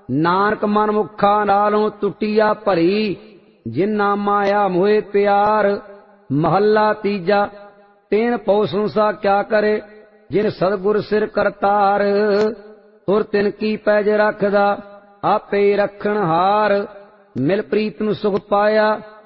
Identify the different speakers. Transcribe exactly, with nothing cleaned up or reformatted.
Speaker 1: ਨਾਨਕ ਮਨ ਮੁਖਾ ਨਾਲੋਂ ਟੁੱਟਿਆ ਭਰੀ, ਜਿਨਾ ਮਾਇਆ ਮੋਹਿ ਪਿਆਰ। ਮਹੱਲਾ ਤੀਜਾ। ਤੈਨ ਪਉ ਸੰਸਾ ਕਿਆ ਕਰੇ, ਜਿਨ ਸਤਿਗੁਰ ਸਿਰ ਕਰਤਾਰ। ਤੁਰ ਤਿਨ ਕੀ ਪੈਜ ਰਖਦਾ, ਆਪੇ ਰਖਣ ਹਾਰ। ਮਿਲ ਪ੍ਰੀਤ ਨੂੰ ਸੁਖ ਪਾਇਆ,